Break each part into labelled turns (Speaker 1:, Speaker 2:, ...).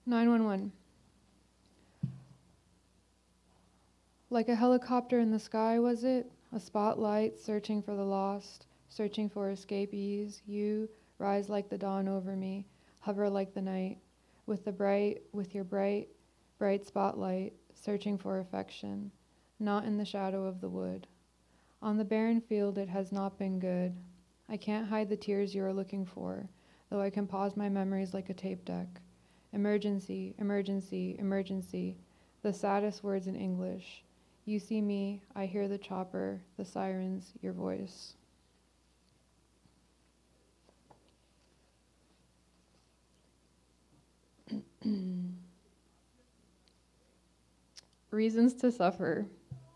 Speaker 1: 911. Like a helicopter in the sky, was it? A spotlight searching for the lost, searching for escapees. You rise like the dawn over me, hover like the night, with your bright, bright spotlight, searching for affection, not in the shadow of the wood. On the barren field it has not been good. I can't hide the tears you are looking for, though I can pause my memories like a tape deck. Emergency, emergency, emergency, the saddest words in English. You see me, I hear the chopper, the sirens, your voice. Reasons to suffer.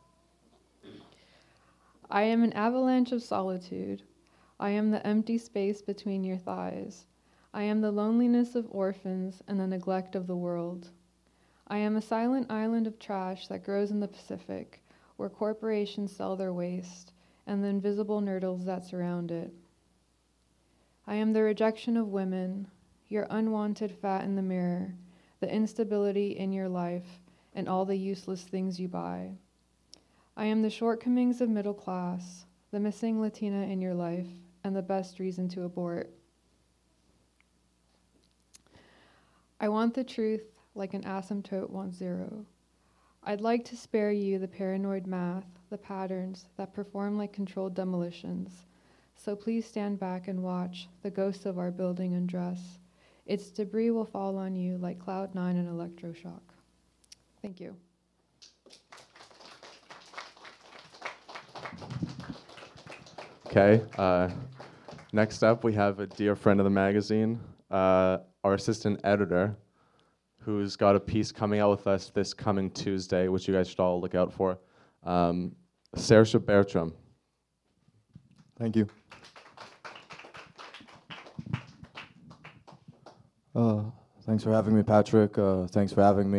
Speaker 1: I am an avalanche of solitude. I am the empty space between your thighs. I am the loneliness of orphans and the neglect of the world. I am a silent island of trash that grows in the Pacific, where corporations sell their waste, and the invisible nurdles that surround it. I am the rejection of women, your unwanted fat in the mirror, the instability in your life, and all the useless things you buy. I am the shortcomings of middle class, the missing Latina in your life, and the best reason to abort. I want the truth like an asymptote wants zero. I'd like to spare you the paranoid math, the patterns that perform like controlled demolitions. So please stand back and watch the ghosts of our building undress. Its debris will fall on you like Cloud 9 and electroshock. Thank you.
Speaker 2: Okay. Next up, we have a dear friend of the magazine, our assistant editor, who's got a piece coming out with us this coming Tuesday, which you guys should all look out for. Saoirse Bertram.
Speaker 3: Thank you. Thanks for having me, Patrick. Thanks for having me.